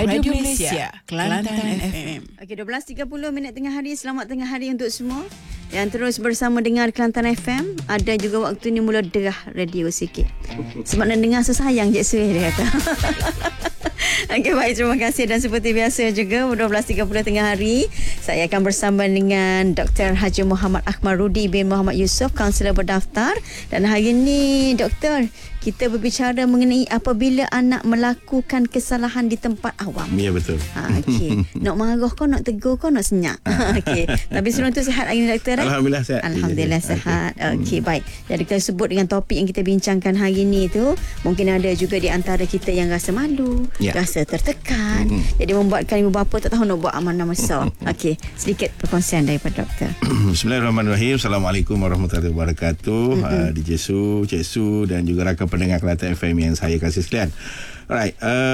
Radio Malaysia, Kelantan FM. Okey, 12.30 tengah hari. Selamat tengah hari untuk semua yang terus bersama dengar Kelantan FM. Ada juga waktu ni mula derah radio sikit. Sebab nak dengar sesayang je dia kata. Okey, baik, terima kasih. Dan seperti biasa juga 12.30 tengah hari, saya akan bersama dengan Dr. Haji Muhammad Akmalrudy bin Muhammad Yusof, kaunselor berdaftar. Dan hari ini Doktor, kita berbicara mengenai apabila anak melakukan kesalahan di tempat awam. Ya, betul. Okey. Nak marah kau, nak tegur kau, nak senyap. Okey. Tapi sebelum tu sihat hari ni Doktor? Alhamdulillah sihat. Alhamdulillah sihat. Okey, baik. Jadi kita sebut dengan topik yang kita bincangkan hari ni tu, mungkin ada juga di antara kita yang rasa malu, rasa tertekan. Jadi membuatkan ibu bapa tak tahu nak buat amanah besar. Okey, sedikit perkongsian daripada Doktor. Bismillahirrahmanirrahim. Assalamualaikum warahmatullahi wabarakatuh. DJ Su, Cik Su dan juga rakan pendengar Kelantan FM yang saya kasih sekalian. Alright,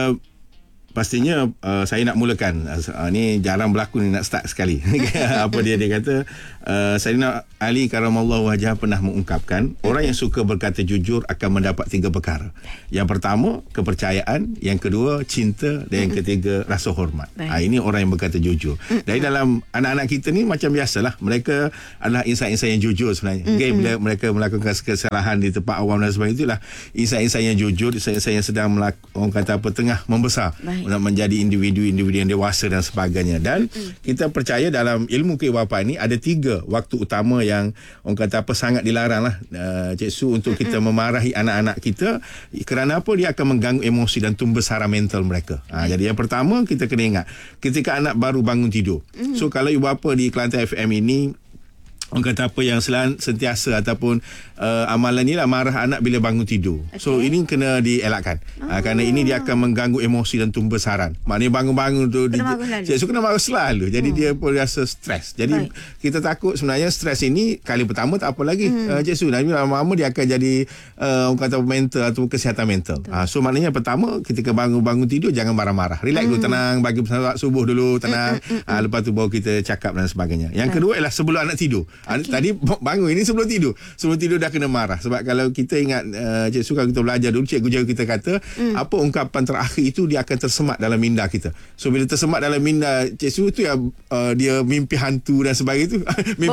pastinya saya nak mulakan. Ni jarang berlaku ni, nak start sekali. Apa dia kata, Sayyidina Ali karamallahu wajhah pernah mengungkapkan, orang yang suka berkata jujur akan mendapat 3 perkara. Yang pertama, kepercayaan. Yang kedua, cinta. Dan yang ketiga, rasa hormat. Ini orang yang berkata jujur. Dari dalam anak-anak kita ni macam biasalah, mereka adalah insan-insan yang jujur sebenarnya. Bila mereka melakukan kesalahan di tempat awam dan sebagainya, itulah insan-insan yang jujur, insan-insan yang sedang orang kata apa, tengah membesar untuk menjadi individu-individu yang dewasa dan sebagainya. Dan kita percaya dalam ilmu keibuapan ni ada 3 waktu utama yang orang kata apa, sangat dilarang lah, Cik Su, untuk kita memarahi anak-anak kita. Kerana apa? Dia akan mengganggu emosi dan tumbesaran mental mereka. Jadi yang pertama, kita kena ingat ketika anak baru bangun tidur. So kalau ibu bapa di Kelantan FM ini, orang kata apa, yang sentiasa ataupun amalan ni lah marah anak bila bangun tidur. So ini kena dielakkan. Kerana ini dia akan mengganggu emosi dan tumbesaran. Maknanya bangun-bangun tu kena marah selalu. Jadi dia pun rasa stres. Jadi kita takut sebenarnya stres ini kali pertama tak apa lagi, Cik Su. Dan lama-lama dia akan jadi orang kata mental atau kesihatan mental. So maknanya pertama, ketika bangun tidur jangan marah-marah. Relax dulu, tenang, bagi salat subuh dulu, tenang. Lepas tu baru kita cakap dan sebagainya. Yang kedua ialah sebelum anak tidur. Tadi bangun, ini sebelum tidur dah kena marah. Sebab kalau kita ingat, Cik Su, kalau kita belajar dulu, cikgu jaga kita kata apa ungkapan terakhir itu dia akan tersemat dalam minda kita. So bila tersemat dalam minda Cik Su tu ya, dia mimpi hantu dan sebagainya tu.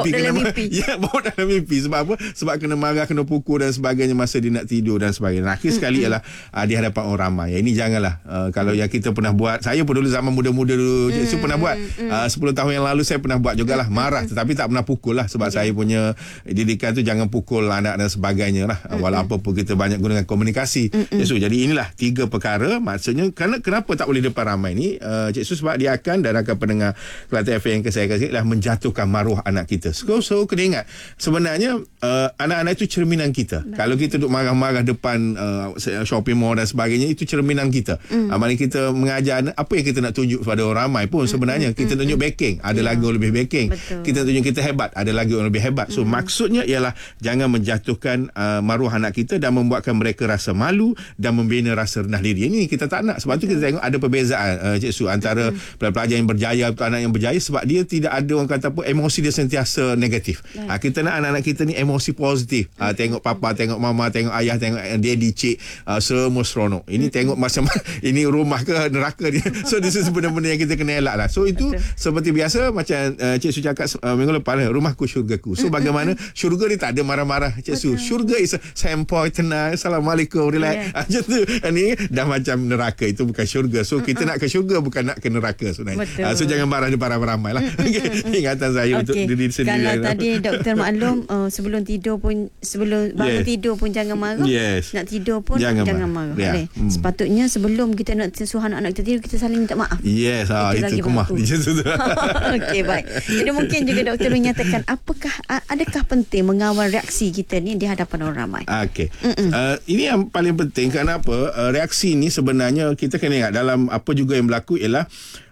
Bawa dalam mimpi. Sebab apa? Sebab kena marah, kena pukul dan sebagainya masa dia nak tidur dan sebagainya. Akhir sekali ialah di hadapan orang ramai. Ini janganlah. Kalau yang kita pernah buat, saya pun dulu zaman muda-muda dulu, Cik Su pernah buat. 10 tahun yang lalu saya pernah buat jugalah, marah tetapi tak pernah pukul lah. Sebab saya punya didikan tu jangan pukul anak dan sebagainya lah. Walaupun kita banyak gunakan komunikasi. Cik Su, jadi inilah 3 perkara. Maksudnya kenapa tak boleh depan ramai ni, Cik Su, sebab dia akan, dan akan pendengar Kelantan FM yang saya kasih, adalah menjatuhkan maruah anak kita. So kena ingat, sebenarnya anak-anak itu cerminan kita. Kalau kita duduk marah-marah depan shopping mall dan sebagainya, itu cerminan kita. Maknanya kita mengajar apa yang kita nak tunjuk pada orang ramai pun sebenarnya kita tunjuk backing, ada lagi orang lebih backing. Kita tunjuk kita hebat, ada lagi orang lebih hebat. So maksudnya ialah jangan menjatuhkan maruah anak kita dan membuatkan mereka rasa malu dan membina rasa rendah diri. Ini kita tak nak. Sebab tu kita tengok ada perbezaan, Cik Su, antara pelajar yang berjaya atau anak yang berjaya, sebab dia tidak ada orang kata apa, emosi dia sentiasa negatif. Kita nak anak-anak kita ni emosi positif. Tengok papa, tengok mama, tengok ayah, tengok daddy, cik, semua seronok. Ini tengok macam ini rumah ke neraka dia. So this is benda-benda yang kita kena elak lah. So itu seperti biasa macam Cik Su cakap minggu lepas, rumahku syurgaku. So bagaimana syurga ni tak ada marah-marah, Cik Su. Syurga is sempoi, tenang, assalamualaikum, relax. Macam tu. Ini dah macam neraka, itu bukan syurga. So kita nak ke syurga, bukan nak ke neraka sebenarnya. So jangan marah di ramai lah. Ingatan saya untuk diri sendiri. Kalau tadi doktor maklum, sebelum bangun tidur pun jangan marah. Nak tidur pun jangan marah. Sepatutnya sebelum kita nak suruh anak-anak kita tidur, kita saling minta maaf. Itu kemah. Okey, baik. Jadi mungkin juga doktor menyatakan, adakah penting mengawal reaksi kita ni di hadapan orang ramai? Ini yang paling penting. Kenapa? Reaksi ni sebenarnya kita kena ingat dalam apa juga yang berlaku ialah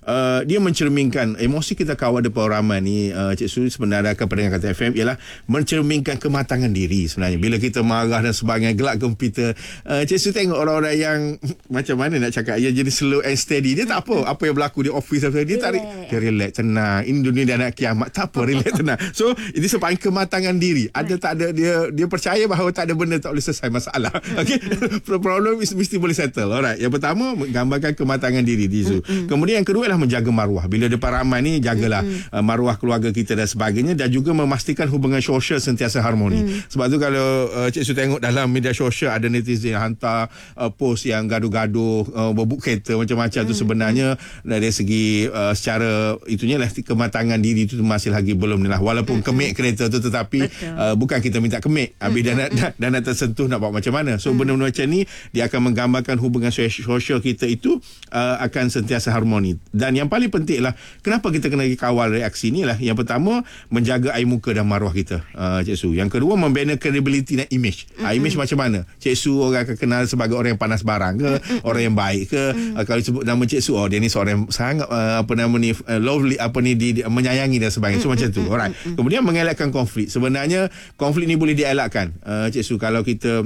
dia mencerminkan emosi kita kawal depan orang ramai ni, Cik Su, sebenarnya pendengar Kelatan FM ialah mencerminkan kematangan diri sebenarnya. Bila kita marah dan sebagainya, gelak komputer, Cik Su tengok orang-orang yang macam mana nak cakap, dia jadi slow and steady. Dia tak apa yang berlaku di office, dia tarik, dia relax, tenang. Ini dunia dah nak kiamat, tak apa, relax, tenang. So ini sebab kematangan diri. Ada tak ada, dia percaya bahawa tak ada benda tak boleh selesai masalah. Okay, problem mesti boleh settle. Alright, yang pertama menggambarkan kematangan diri di Zu. Kemudian yang kedua ialah menjaga maruah. Bila depan ramai ni, jagalah maruah keluarga kita dan sebagainya, dan juga memastikan hubungan sosial sentiasa harmoni. Sebab tu kalau Cik Su tengok dalam media sosial, ada netizen yang hantar post yang gaduh-gaduh, berbuk kereta macam-macam, tu sebenarnya dari segi secara itunya lah, kematangan diri itu masih lagi belum ni lah. Walaupun kemik kereta tu, tetapi bukan kita minta kemik, habis dah nak tersentuh, nak buat macam mana. So benda-benda macam ni dia akan menggambarkan hubungan sosial kita itu akan sentiasa harmoni. Dan yang paling penting lah, kenapa kita kena kawal reaksi ni lah. Yang pertama, menjaga air muka dan maruah kita, Cik Su. Yang kedua, membina credibility dan image. Image macam mana? Cik Su orang akan kenal sebagai orang yang panas barang ke, orang yang baik ke. Kalau sebut nama Cik Su, dia ni seorang yang sangat lovely, menyayangi dan sebagainya. So macam tu. Alright. Kemudian mengelakkan konflik. Sebenarnya konflik ni boleh dielakkan, Cik Su, kalau kita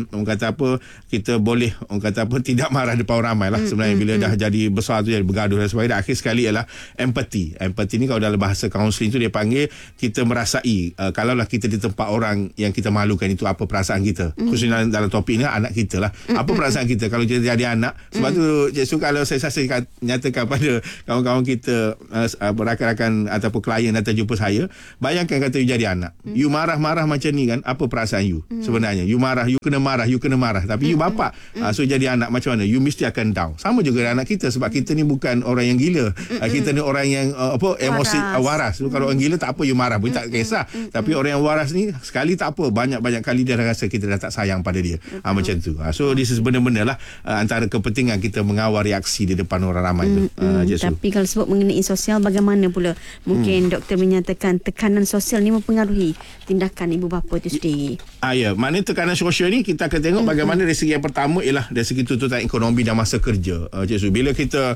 kita boleh tidak marah depan orang ramai lah. Sebenarnya bila dah jadi besar tu, jadi bergaduh dan sebagainya. Akhir sekali ialah empathy. Empathy ni kalau dalam bahasa kaunseling tu dia panggil kita merasai, kalaulah kita di tempat orang yang kita malukan itu, apa perasaan kita. Khususnya dalam topik ni anak kita lah. Apa perasaan kita kalau kita jadi anak. Sebab tu Cik Su, kalau saya nyatakan pada kawan-kawan kita, rakan-rakan ataupun klien datang jumpa saya, bayangkan kata you jadi anak, you marah-marah macam ni kan, apa perasaan you sebenarnya? You marah, you kena marah, tapi you bapa, so jadi anak macam mana? You mesti akan down. Sama juga dengan anak kita, sebab kita ni bukan orang yang gila, kita ni orang yang emosi waras. So kalau orang gila tak apa, you marah pun tak kisah, tapi orang yang waras ni sekali tak apa, banyak-banyak kali dia rasa kita dah tak sayang pada dia. Macam tu. So this is benda-benda lah antara kepentingan kita mengawal reaksi di depan orang ramai tu. Tapi kalau sebut mengenai sosial, bagaimana pula mungkin doktor menyatakan tekanan sosial ni mempengaruhi tindakan ibu bapa itu sendiri? Ya, maknanya tekanan sosial ni kita akan tengok bagaimana dari segi yang pertama ialah dari segi tuntutan ekonomi dan masa kerja. Cik Su, bila kita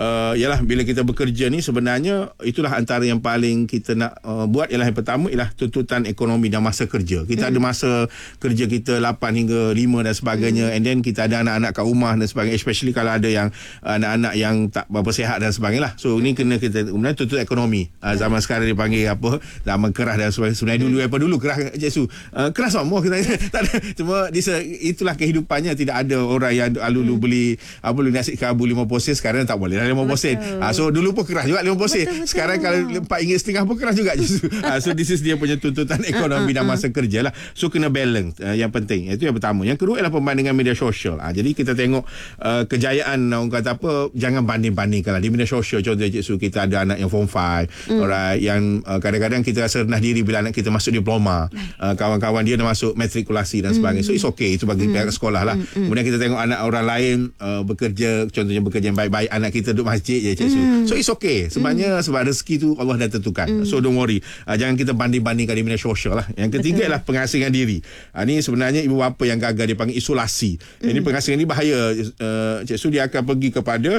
bila kita bekerja ni, sebenarnya itulah antara yang paling kita nak buat, ialah yang pertama ialah tuntutan ekonomi dan masa kerja. Kita ada masa kerja kita 8 hingga 5 dan sebagainya, and then kita ada anak-anak kat rumah dan sebagainya, especially kalau ada yang anak-anak yang tak berapa sihat dan sebagainya lah. So ni kena kita kemudian tuntut ekonomi. Zaman sekarang dipanggil zaman keras dan sebagainya. Sebenarnya dulu keras, Cik Su, keras semua kita tak ada. Cuma itulah kehidupannya. Tidak ada orang yang dulu beli nasi kabu 50 sen, sekarang tak boleh dah 50 sen. So dulu pun keras juga 50 sen. Sekarang kalau RM4.50 pun keras juga. So this is dia punya tuntutan ekonomi dan masa kerja lah. So kena balance, yang penting. Itu yang pertama. Yang kedua ialah perbandingan media sosial. Jadi kita tengok kejayaan, orang kata jangan banding-bandingkan lah di media sosial. Contohnya Cik Su, kita ada anak yang form 5, orang yang kadang-kadang kita rasa rendah diri bila anak kita masuk diploma, kawan-kawan dia dah masuk matrikulasi dan sebagainya. So it's okay, itu bagi pihak sekolah lah. Kemudian kita tengok anak orang lain bekerja, contohnya bekerja yang baik-baik, anak kita duduk masjid je, Cik Su. So it's okay. Sebenarnya sebab rezeki tu Allah dah tentukan. So don't worry, jangan kita banding-bandingkan di media sosial lah. Yang ketiga ialah pengasingan diri. Ni sebenarnya ibu bapa yang gagal, dia panggil isolasi. Ini pengasingan ni bahaya, Cik Su. Dia akan pergi kepada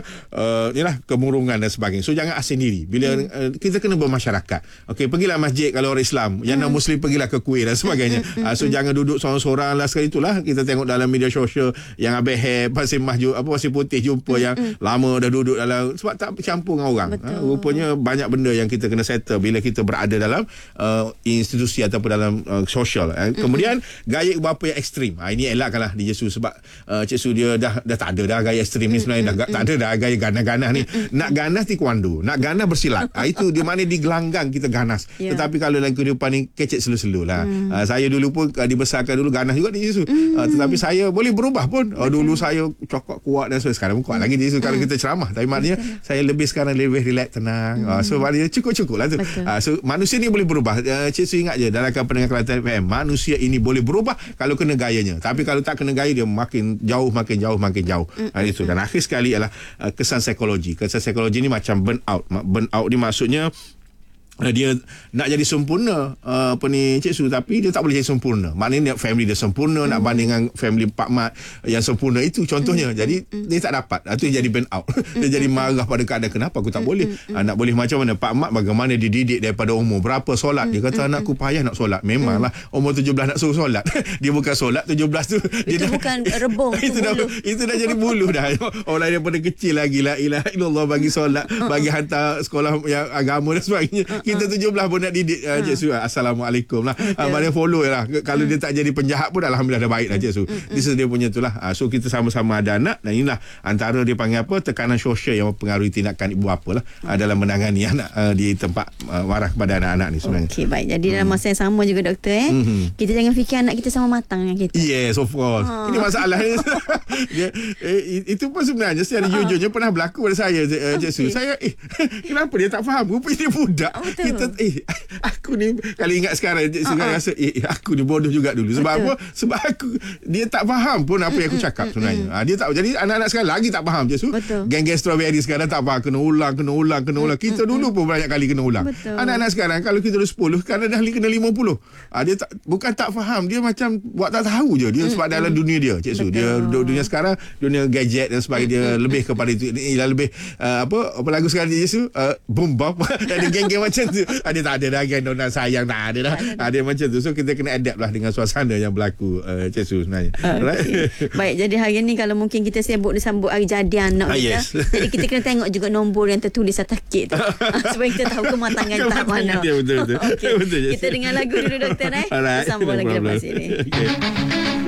kemurungan dan sebagainya. So jangan asing diri. Bila kita kena bermasyarakat, okay, pergilah masjid kalau orang Islam, yang non-Muslim pergilah ke kuih dan sebagainya. So jangan duduk seorang-seorang lah. Sekali itulah kita tengok dalam media sosial yang Abang Pasir Mahjub, Pasir Putih jumpa yang lama dah duduk dalam, sebab tak bercampur dengan orang. Rupanya banyak benda yang kita kena settle bila kita berada dalam institusi ataupun dalam sosial. Kemudian gaya bapa yang ekstrim, ini elakkanlah di Yesus, sebab Cik Su dia dah tak ada dah gaya ekstrim ni sebenarnya. Dah tak ada dah gaya ganas-ganas ni. Nak ganas taekwondo, nak ganas bersilat, itu di mana di gelanggang kita ganas. Tetapi kalau dalam kehidupan ni kecek selu-selu lah. Saya dulu pun dibesarkan dulu ganas juga di Yesus. Tetapi saya boleh berubah pun. Dulu saya cokok kuat dan sekarang pun kuat lagi di Yesus kalau kita ceramah. Tapi maknanya saya lebih sekarang lebih relax, tenang. So maknanya cukup-cukup lah tu. So manusia ni boleh berubah. Cik Su ingat je dalam pendengar Kelatan FM, manusia ini boleh berubah kalau kena gayanya. Tapi kalau tak kena gaya, dia makin jauh. Itu. Dan akhir sekali ialah kesan psikologi. Kesan psikologi ni macam burnout. Burnout ni maksudnya dia nak jadi sempurna Cik Su, tapi dia tak boleh jadi sempurna. Maknanya family dia sempurna nak banding dengan family Pak Mat yang sempurna itu contohnya. Jadi dia tak dapat. Itu jadi burn out. Dia jadi marah pada keadaan, kenapa aku tak boleh. Nak boleh macam mana Pak Mat, bagaimana dididik daripada umur berapa solat. Dia kata anakku payah nak solat. Memanglah umur 17 nak suruh solat. Dia bukan solat 17 tu. Itu bukan rebung, itu dah jadi bulu dah. Orang daripada kecil lagi la ilaha illallah bagi solat, bagi hantar sekolah yang agama dan sebagainya. Kita 17 pun nak didik Cik Su. Assalamualaikum lah. Mana follow lah. Kalau dia tak jadi penjahat pun alhamdulillah dah baik lah Cik Su. Dia punya tu lah. So kita sama-sama ada anak, dan inilah antara dia panggil apa, tekanan sosial yang mempengaruhi tindakan ibu bapa lah dalam menangani anak di tempat marah kepada anak-anak ni sebenarnya. Okey, baik. Jadi dalam masa yang sama juga doktor kita jangan fikir anak kita sama matang dengan kita. Yes, of course. Ini masalah itu pun sebenarnya secara jujurnya pernah berlaku pada saya Cik Su. Saya kenapa dia tak faham? Rupanya dia budak. Kita aku ni kalau ingat sekarang rasa aku ni bodoh juga dulu. Sebab apa? Sebab dia tak faham pun apa yang aku cakap sebenarnya. Dia tak. Jadi anak-anak sekarang lagi tak faham Cik Su. Geng-geng strawberry sekarang tak faham, kena ulang. Kita dulu pun banyak kali kena ulang. Anak-anak sekarang kalau kita dah 10 sekarang dah kena 50. Dia tak, bukan tak faham, dia macam buat tak tahu je dia. Sebab dalam dunia dia Cik Su, dia dunia sekarang, dunia gadget dan sebagainya, dia lebih kepada itu. Dia lebih apa lagu sekarang Cik Su, boom bop. Ada geng-geng macam tu. Dia tak ada dah geng donat sayang, tak ada dah. Dia macam tu. So kita kena adapt lah dengan suasana yang berlaku Cik Su sebenarnya. Baik, jadi hari ni kalau mungkin kita sibuk disambut hari jadi anak kita, jadi kita kena tengok juga nombor yang tertulis atas kek tu supaya kita tahu kematangan tahap mana. Betul. Kita dengar lagu dulu doktor. Sambung lagi lepas ini.